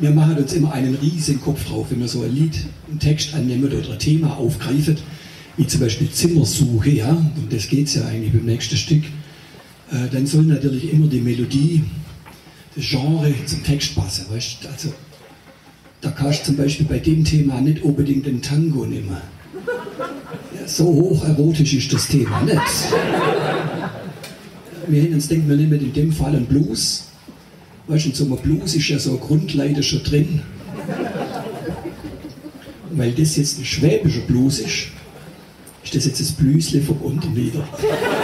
wir machen uns immer einen riesen Kopf drauf, wenn wir so ein Lied, einen Text annehmen oder ein Thema aufgreifen, wie zum Beispiel Zimmersuche, ja, um das geht es ja eigentlich beim nächsten Stück, dann soll natürlich immer die Melodie, das Genre zum Text passen, weißt? Also, da kannst du zum Beispiel bei dem Thema nicht unbedingt den Tango nehmen. Ja, so hocherotisch ist das Thema nicht. Wir haben uns denkt, wir nehmen in dem Fall einen Blues. Weißt du, in so einem Blues ist ja so eine Grundleiter schon drin. Weil das jetzt ein schwäbischer Blues ist das jetzt das Blüsle vom Unterlieder.